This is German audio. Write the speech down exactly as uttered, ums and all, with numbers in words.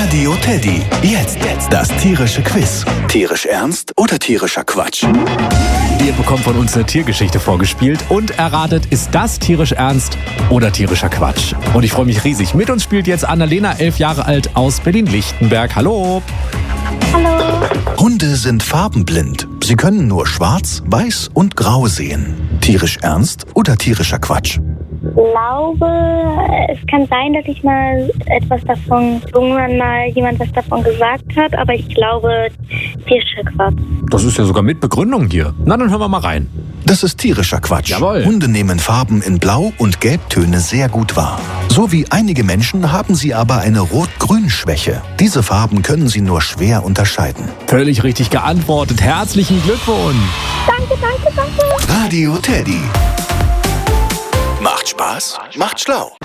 Radio Teddy. Jetzt. Jetzt. Das tierische Quiz. Tierisch ernst oder tierischer Quatsch? Ihr bekommt von uns eine Tiergeschichte vorgespielt und erratet, ist das tierisch ernst oder tierischer Quatsch? Und ich freue mich riesig. Mit uns spielt jetzt Annalena, elf Jahre alt, aus Berlin-Lichtenberg. Hallo. Hallo. Hunde sind farbenblind. Sie können nur schwarz, weiß und grau sehen. Tierisch ernst oder tierischer Quatsch? Ich glaube, es kann sein, dass ich mal etwas davon, irgendwann mal jemand was davon gesagt hat, aber ich glaube, tierischer Quatsch. Das ist ja sogar mit Begründung hier. Na, dann hören wir mal rein. Das ist tierischer Quatsch. Jawohl. Hunde nehmen Farben in Blau- und Gelbtöne sehr gut wahr. So wie einige Menschen haben sie aber eine Rot-Grün-Schwäche. Diese Farben können sie nur schwer unterscheiden. Völlig richtig geantwortet. Herzlichen Glückwunsch. Danke, danke, danke. Radio Teddy. Macht Spaß, macht schlau.